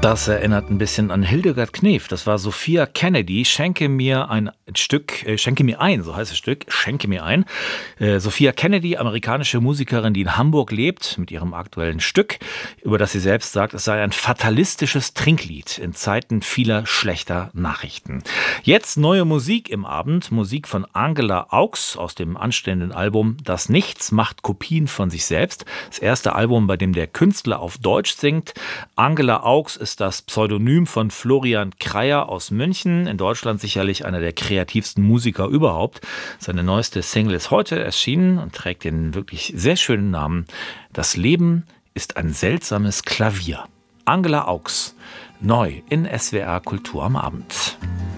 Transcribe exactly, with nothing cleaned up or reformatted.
Das erinnert ein bisschen an Hildegard Knef. Das war Sophia Kennedy. Schenke mir ein Stück, äh, schenke mir ein, so heißt das Stück, schenke mir ein. Äh, Sophia Kennedy, amerikanische Musikerin, die in Hamburg lebt, mit ihrem aktuellen Stück, über das sie selbst sagt, es sei ein fatalistisches Trinklied in Zeiten vieler schlechter Nachrichten. Jetzt neue Musik im Abend, Musik von Angela Aux aus dem anstehenden Album Das Nichts macht Kopien von sich selbst. Das erste Album, bei dem der Künstler auf Deutsch singt. Angela Aux ist das Pseudonym von Florian Kreyer aus München, in Deutschland sicherlich einer der kreativsten Musiker überhaupt. Seine neueste Single ist heute erschienen und trägt den wirklich sehr schönen Namen Das Leben ist ein seltsames Klavier. Angela Aux, neu in S W R Kultur am Abend.